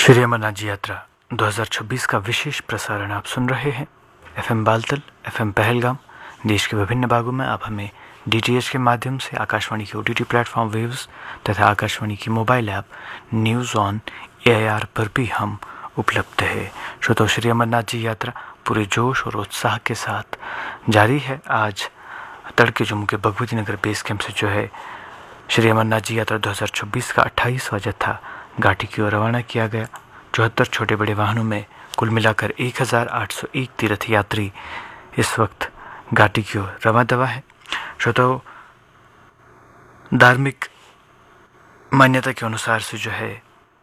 श्री अमरनाथ जी यात्रा 2026 का विशेष प्रसारण आप सुन रहे हैं। FM बालतल, FM पहलगाम, देश के विभिन्न भागों में आप हमें DTH के माध्यम से आकाशवाणी के OTT प्लेटफॉर्म वेव्स तथा आकाशवाणी की mobile app news on AIR पर भी हम उपलब्ध है। श्रोताओ, श्री अमरनाथ जी यात्रा पूरे जोश और उत्साह के साथ जारी है। आज तड़के जम्मू के भगवती नगर बेस कैंप से जो है श्री अमरनाथ जी यात्रा 2026 का 28वां जत्था घाटी की ओर रवाना किया गया। 74 छोटे बड़े वाहनों में कुल मिलाकर 1801 तीर्थ यात्री इस वक्त घाटी की ओर रवा दवा है। श्रोताओ, धार्मिक मान्यता के अनुसार से जो है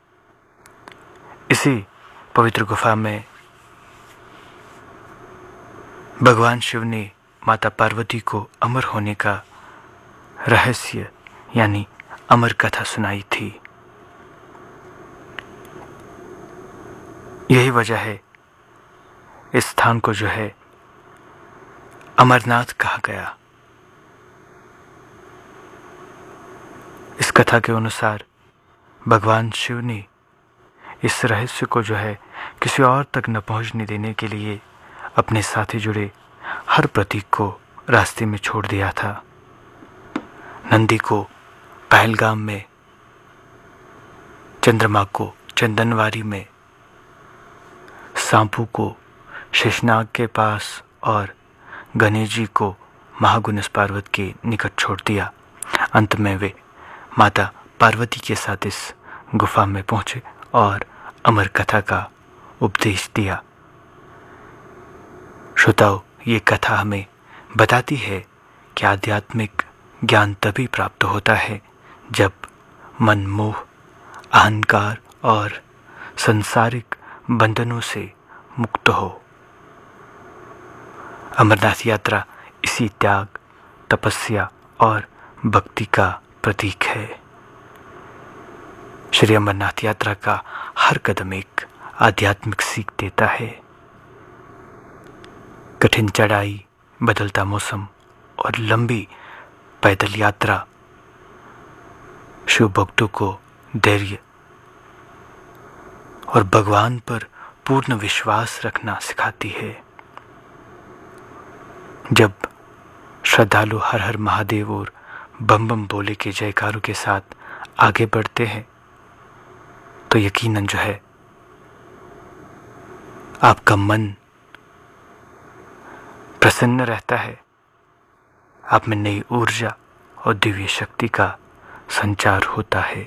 इसी पवित्र गुफा में भगवान शिव ने माता पार्वती को अमर होने का रहस्य यानी अमर कथा सुनाई थी। यही वजह है इस स्थान को जो है अमरनाथ कहा गया। इस कथा के अनुसार भगवान शिव ने इस रहस्य को जो है किसी और तक न पहुंचने देने के लिए अपने साथ जुड़े हर प्रतीक को रास्ते में छोड़ दिया था। नंदी को पहलगाम में, चंद्रमा को चंदनवारी में, सांपू को शेषनाग के पास और गणेश जी को महागुणस पर्वत के निकट छोड़ दिया। अंत में वे माता पार्वती के साथ इस गुफा में पहुंचे और अमर कथा का उपदेश दिया। श्रोताओ, ये कथा हमें बताती है कि आध्यात्मिक ज्ञान तभी प्राप्त होता है जब मन मोह, अहंकार और संसारिक बंधनों से मुक्त हो। अमरनाथ यात्रा इसी त्याग, तपस्या और भक्ति का प्रतीक है। श्री अमरनाथ यात्रा का हर कदम एक आध्यात्मिक सीख देता है। कठिन चढ़ाई, बदलता मौसम और लंबी पैदल यात्रा शिव भक्तों को धैर्य और भगवान पर पूर्ण विश्वास रखना सिखाती है। जब श्रद्धालु हर हर महादेव और बम बम बोले के जयकारों के साथ आगे बढ़ते हैं तो यकीनन जो है आपका मन प्रसन्न रहता है, आप में नई ऊर्जा और दिव्य शक्ति का संचार होता है।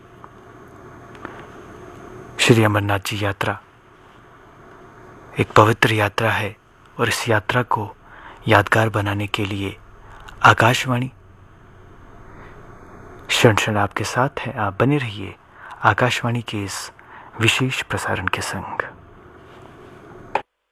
श्री अमरनाथ जी यात्रा एक पवित्र यात्रा है और इस यात्रा को यादगार बनाने के लिए आकाशवाणी क्षण क्षण आपके साथ है। आप बने रहिए आकाशवाणी के इस विशेष प्रसारण के संग।